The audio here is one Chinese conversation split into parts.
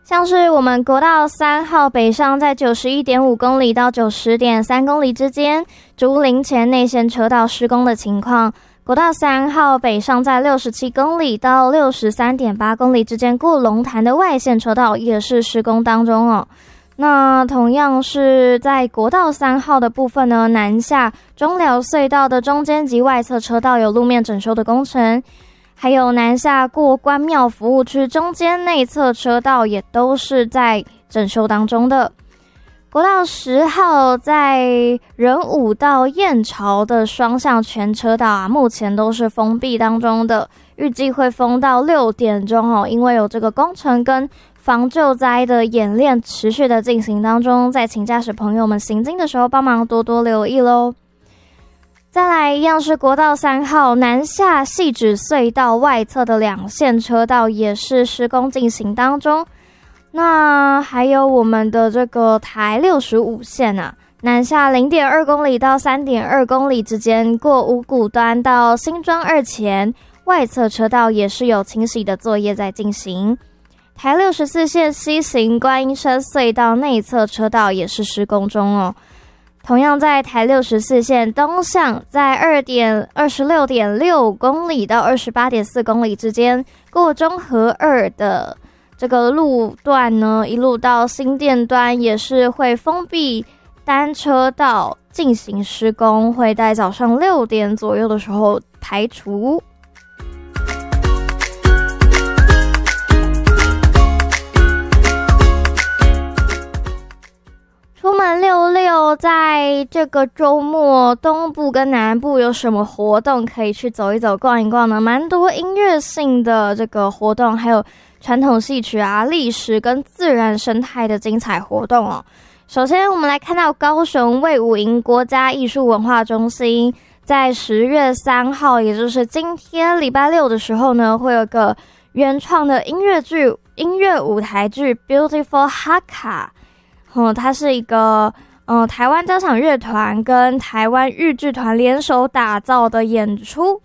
像是我们国道3号北上在 91.5 公里到 90.3 公里之间，竹林前内线车道施工的情况。国道3号北上在67公里到 63.8 公里之间过龙潭的外线车道也是施工当中哦。那同样是在国道3号的部分呢，南下中寮隧道的中间及外侧车道有路面整修的工程，还有南下过关庙服务区中间内侧车道也都是在整修当中的。国道10号在仁武到燕巢的双向全车道啊，目前都是封闭当中的，预计会封到6点钟哦，因为有这个工程跟防救灾的演练持续的进行当中，再请驾驶朋友们行经的时候帮忙多多留意咯。再来一样是国道3号南下汐止隧道外侧的2线车道也是施工进行当中。那还有我们的这个台65线啊，南下 0.2 公里到 3.2 公里之间过五股端到新庄2前，外侧车道也是有清洗的作业在进行。台64线西行观音山隧道内侧车道也是施工中哦。同样在台64线东向，在 26.6 公里到 28.4 公里之间过中和2的这个路段呢，一路到新店端也是会封闭单车道进行施工，会在早上6点左右的时候排除。出门66，在这个周末东部跟南部有什么活动可以去走一走逛一逛呢？蛮多音乐性的这个活动，还有传统戏曲啊、历史跟自然生态的精彩活动哦。首先我们来看到高雄卫武营国家艺术文化中心在10月3号，也就是今天礼拜六的时候呢，会有个原创的音乐舞台剧 Beautiful Hakka。它是一个台湾交响乐团跟台湾豫剧团联手打造的演出。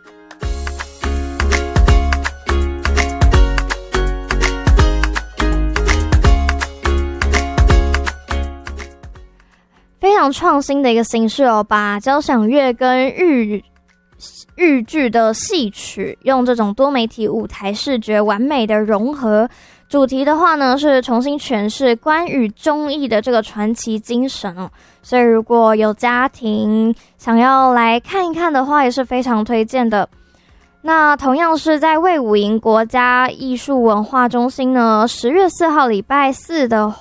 非常创新的一个形式哦，把交响乐跟豫剧的戏曲用这种多媒体舞台视觉完美的融合。主题的话呢，是重新诠释关羽忠义的这个传奇精神哦，所以如果有家庭想要来看一看的话，也是非常推荐的。那同样是在卫武营国家艺术文化中心呢，10月4号礼拜四的